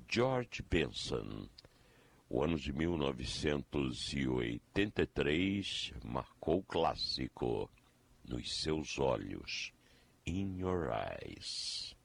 George Benson. O ano de 1983 marcou clássico. Nos seus olhos. In Your Eyes.